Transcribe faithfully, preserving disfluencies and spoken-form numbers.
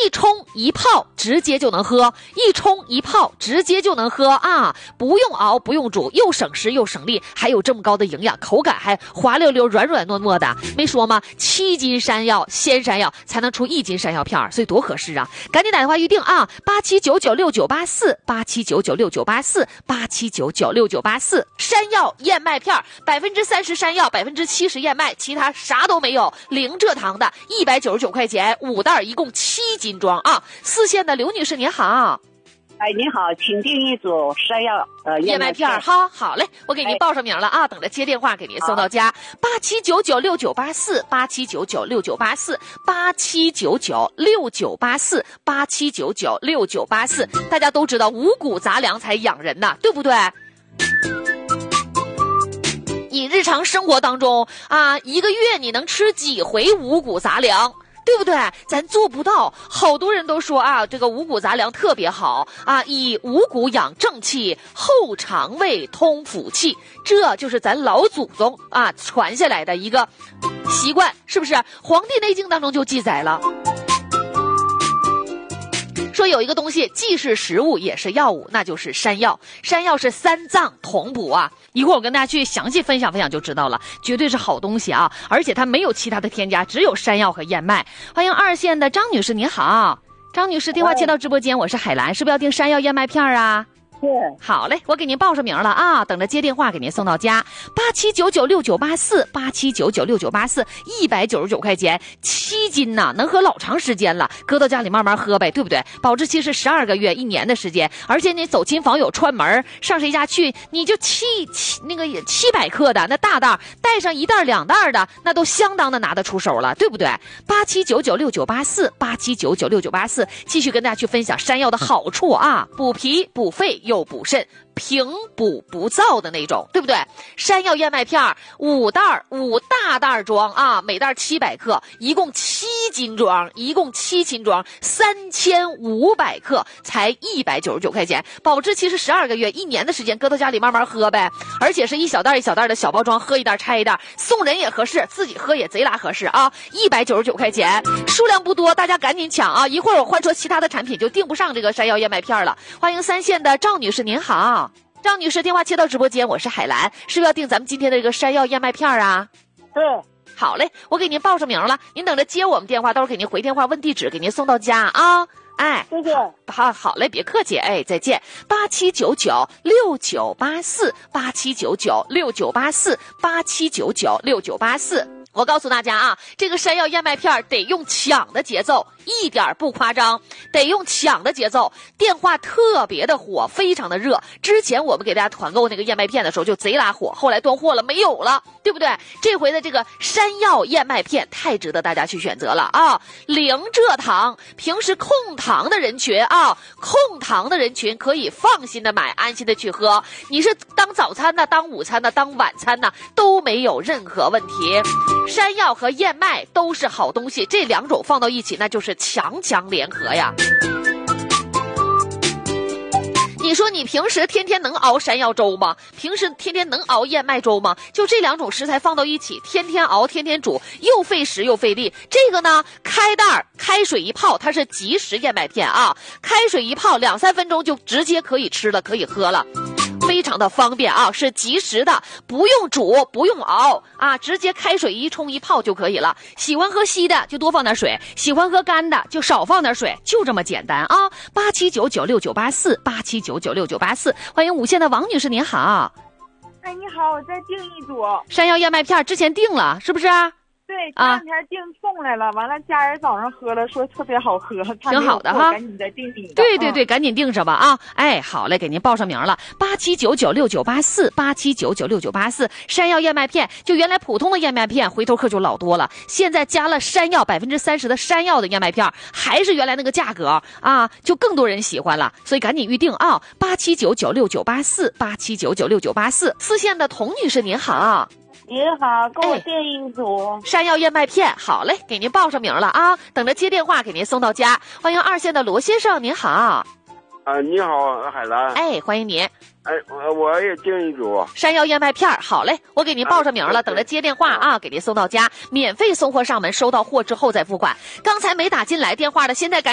一冲一泡直接就能喝，一冲一泡直接就能喝啊！不用熬，不用煮，又省时又省力，还有这么高的营养，口感还滑溜溜、软软糯糯的。没说吗？七斤山药，鲜山药才能出一斤山药片，所以多合适啊！赶紧打电话预定啊！八七九九六九八四，八七九九六九八四，八七九九六九八四。山药燕麦片，百分之三十山药，百分之七十燕麦，其他啥都没有，零蔗糖的，一百九十九块钱，五袋，一共七斤装啊！四线的刘女士您好。 哎，您好，请订一组山药呃燕麦片哈，好嘞，我给您报上名了啊，哎、等着接电话给您送到家。八七九九六九八四，八七九九六九八四，八七九九六九八四，八七九九六九八四。大家都知道五谷杂粮才养人呐，对不对？你日常生活当中啊，一个月你能吃几回五谷杂粮？对不对？咱做不到。好多人都说啊，这个五谷杂粮特别好啊，以五谷养正气，后肠胃通腑气，这就是咱老祖宗啊传下来的一个习惯，是不是？《黄帝内经》当中就记载了，说有一个东西既是食物也是药物，那就是山药。山药是三脏同补啊，一会儿我跟大家去详细分享分享就知道了，绝对是好东西啊！而且它没有其他的添加，只有山药和燕麦。欢迎二线的张女士，您好，张女士，电话接到直播间，我是海兰，是不是要订山药燕麦片啊？ 是。 好嘞，我给您报上名了啊，等着接电话给您送到家。八七九九六九八四，八七九九六九八四，一百九十九块钱，七斤呐、啊，能喝老长时间了，搁到家里慢慢喝呗，对不对？保质期是十二个月，一年的时间，而且你走亲访友串门，上谁家去，你就七七那个七百克的那大袋，带上一袋两袋的，那都相当的拿得出手了，对不对？八七九九六九八四，八七九九六九八四，继续跟大家去分享山药的好处啊，补脾补肺又补肾，平补不燥的那种，对不对？山药燕麦片五袋，五大袋装啊，每袋七百克，一共七斤装，一共七斤装，三千五百克，才一百九十九块钱，保质期是十二个月，一年的时间，搁到家里慢慢喝呗。而且是一小袋一小袋的小包装，喝一袋拆一袋，送人也合适，自己喝也贼拉合适啊！一百九十九块钱，数量不多，大家赶紧抢啊！一会儿我换出其他的产品就订不上这个山药燕麦片了。欢迎三线的赵女士，您好。赵女士，电话接到直播间，我是海兰，是不是要订咱们今天的这个山药燕麦片啊？ 对。 好嘞，我给您报上名了，您等着接我们电话，到时候给您回电话问地址，给您送到家啊。哎， 谢谢。 好，好嘞，别客气，哎，再见。八七九九六九八四，八七九九六九八四，八七九九六九八四。我告诉大家啊，这个山药燕麦片得用抢的节奏，一点不夸张，得用抢的节奏。电话特别的火，非常的热。之前我们给大家团购那个燕麦片的时候就贼拉火，后来断货了，没有了，对不对？这回的这个山药燕麦片太值得大家去选择了啊！零蔗糖，平时控糖的人群啊，控糖的人群可以放心的买，安心的去喝。你是当早餐呢，当午餐呢，当晚餐呢，都没有任何问题。山药和燕麦都是好东西，这两种放到一起那就是强强联合呀。你说你平时天天能熬山药粥吗？平时天天能熬燕麦粥吗？就这两种食材放到一起，天天熬天天煮，又费时又费力。这个呢，开袋开水一泡，它是即食燕麦片啊，开水一泡两三分钟就直接可以吃了，可以喝了。非常的方便啊，是即食的，不用煮不用熬啊，直接开水一冲一泡就可以了。喜欢喝稀的就多放点水，喜欢喝干的就少放点水，就这么简单啊。八七九九六九八四，八七九九六九八四。欢迎五线的王女士，您好。 哎，你好，我再订一组山药燕麦片，之前订了是不是啊？ 对，前两天订送来了，完了家人早上喝了，说特别好喝， 挺好的哈， 赶紧再订一个。 对对对，赶紧订上吧啊！哎，好嘞，给您报上名了，八七九九六九八四，八七九九六九八四。山药燕麦片，就原来普通的燕麦片回头客就老多了，现在加了山药百分之三十的山药的燕麦片，还是原来那个价格啊，就更多人喜欢了，所以赶紧预定啊！八七九九六九八四，八七九九六九八四。四线的童女士您好。 您好，给我订一组、 哎、山药燕麦片，好嘞，给您报上名了啊，等着接电话给您送到家。欢迎二线的罗先生，您好。 啊，你好，海兰。 哎，欢迎您。 哎，我我也订一组山药燕麦片，好嘞，我给您报上名了，等着接电话啊，给您送到家，免费送货上门，收到货之后再付款。刚才没打进来电话的，现在赶